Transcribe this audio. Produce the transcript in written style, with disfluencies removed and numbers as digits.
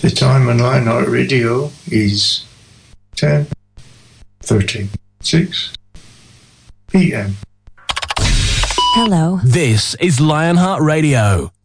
The time on Lionheart Radio is 10:36 p.m. Hello. This is Lionheart Radio.